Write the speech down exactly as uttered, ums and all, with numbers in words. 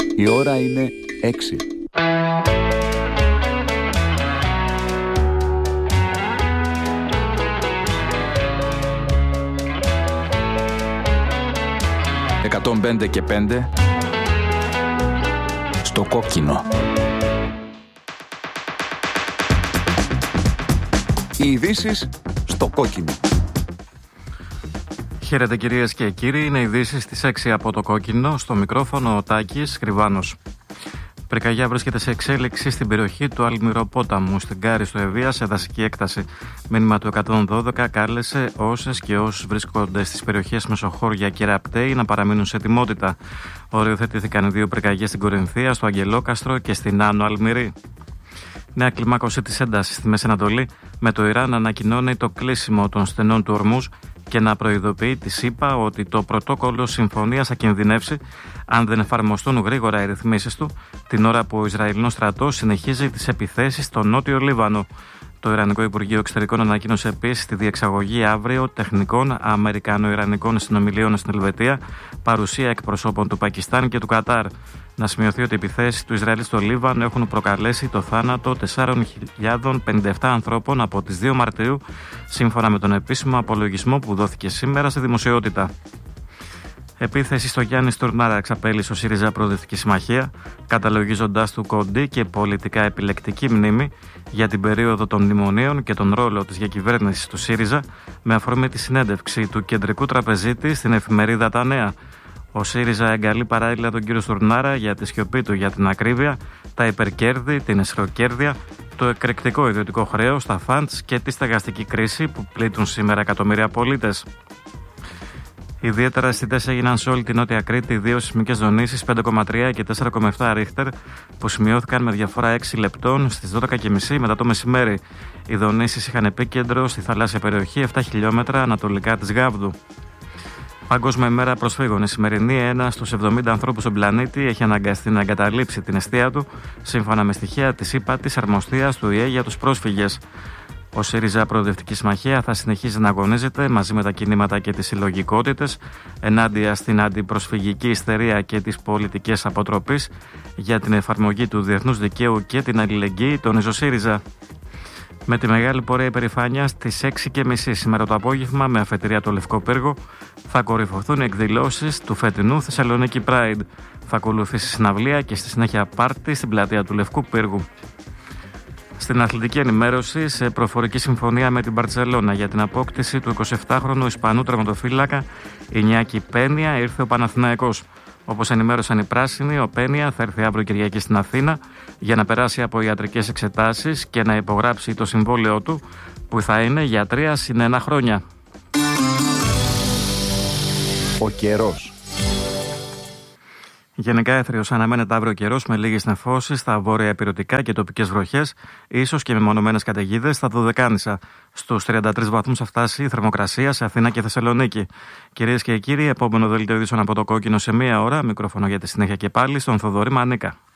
Η ώρα είναι έξι. εκατόν πέντε και πέντε στο κόκκινο. Οι ειδήσεις στο κόκκινο. Χαίρετε κυρίες και κύριοι, είναι ειδήσεις στις έξι από το κόκκινο. Στο μικρόφωνο ο Τάκης Κρυβάνος. Πυρκαγιά βρίσκεται σε εξέλιξη στην περιοχή του Αλμυροπόταμου, στην Κάρη στο Ευεία, σε δασική έκταση. Μήνυμα του εκατόν δώδεκα κάλεσε όσες και όσους βρίσκονται στις περιοχές Μεσοχώρια και Ραπτέη να παραμείνουν σε ετοιμότητα. Οριοθετήθηκαν οι δύο πυρκαγιές στην Κορινθία, στο Αγγελόκαστρο και στην Άνω Αλμυρή. Νέα κλιμάκωση της έντασης στη Μέση Ανατολή, με το Ιράν να ανακοινώνει το κλείσιμο των στενών του Ορμούζ και να προειδοποιεί τη ΣΥΠΑ ότι το πρωτόκολλο συμφωνίας θα κινδυνεύσει αν δεν εφαρμοστούν γρήγορα οι ρυθμίσεις του, την ώρα που ο Ισραηλινός στρατός συνεχίζει τις επιθέσεις στο νότιο Λίβανο. Το Ιρανικό Υπουργείο Εξωτερικών ανακοίνωσε επίσης τη διεξαγωγή αύριο τεχνικών Αμερικανο-Ιρανικών συνομιλίων στην Ελβετία, παρουσία εκπροσώπων του Πακιστάν και του Κατάρ. Να σημειωθεί ότι οι επιθέσεις του Ισραήλ στο Λίβανο έχουν προκαλέσει το θάνατο τέσσερις χιλιάδες πενήντα επτά ανθρώπων από τις δύο Μαρτίου, σύμφωνα με τον επίσημο απολογισμό που δόθηκε σήμερα σε δημοσιότητα. Επίθεση στο Γιάννη Στουρνάρα εξαπέλυσε ο ΣΥΡΙΖΑ Προοδευτική Συμμαχία, καταλογίζοντάς του κοντή και πολιτικά επιλεκτική μνήμη για την περίοδο των μνημονίων και τον ρόλο της διακυβέρνησης του ΣΥΡΙΖΑ, με αφορμή τη συνέντευξη του κεντρικού τραπεζίτη στην εφημερίδα Τα Νέα. Ο ΣΥΡΙΖΑ εγκαλεί παράλληλα τον κύριο Στουρνάρα για τη σιωπή του για την ακρίβεια, τα υπερκέρδη, την εσχροκέρδεια, το εκρηκτικό ιδιωτικό χρέος, τα φαντς και τη στεγαστική κρίση που πλήττουν σήμερα εκατομμύρια πολίτες. Ιδιαίτερα αισθητές έγιναν σε όλη την Νότια Κρήτη δύο σεισμικές δονήσεις πέντε κόμμα τρία και τέσσερα κόμμα επτά ρίχτερ που σημειώθηκαν με διαφορά έξι λεπτών στις δώδεκα και μισή μετά το μεσημέρι. Οι δονήσεις είχαν επίκεντρο στη θαλάσσια περιοχή επτά χιλιόμετρα ανατολικά της Γάβδου. Παγκόσμια ημέρα προσφύγων. Η σημερινή, ένας στους εβδομήντα ανθρώπους στον πλανήτη έχει αναγκαστεί να εγκαταλείψει την αιστεία του, σύμφωνα με στοιχεία της ύπατης αρμοστίας του ΙΕ για τους πρόσφυγες. Ο ΣΥΡΙΖΑ Προοδευτική Συμμαχία θα συνεχίζει να αγωνίζεται μαζί με τα κινήματα και τις συλλογικότητες ενάντια στην αντιπροσφυγική ιστερία και τις πολιτικές αποτροπής για την εφαρμογή του διεθνούς δικαίου και την αλληλεγγύη, τόνιζε ο ΣΥΡΙΖΑ. Με τη μεγάλη πορεία υπερηφάνεια στις έξι και μισή σήμερα το απόγευμα, με αφετηρία το Λευκό Πύργο, θα κορυφωθούν οι εκδηλώσεις του φετινού Θεσσαλονίκη Pride. Θα ακολουθήσει συναυλία και στη συνέχεια πάρτι στην πλατεία του Λευκού Πύργου. Στην αθλητική ενημέρωση, σε προφορική συμφωνία με την Μπαρτσελώνα για την απόκτηση του εικοσιεπτάχρονου Ισπανού τερματοφύλακα Ινιάκη Πένια, ήρθε ο Παναθηναϊκός. Όπως ενημέρωσαν οι πράσινοι, ο Πένια θα έρθει αύριο Κυριακή στην Αθήνα για να περάσει από ιατρικές εξετάσεις και να υπογράψει το συμβόλαιό του, που θα είναι για τρία συν ένα χρόνια. Ο καιρός. Γενικά έθριος αναμένεται αύριο καιρός με λίγες νεφώσεις στα βόρεια ηπειρωτικά και τοπικές βροχές, ίσως και με μονομένες καταιγίδες στα Δωδεκάνησα. Στους τριάντα τρεις βαθμούς θα φτάσει η θερμοκρασία σε Αθήνα και Θεσσαλονίκη. Κυρίες και κύριοι, επόμενο δελτίο ειδήσεων από το κόκκινο σε μία ώρα. Μικρόφωνο για τη συνέχεια και πάλι στον Θοδωρή Μανίκα.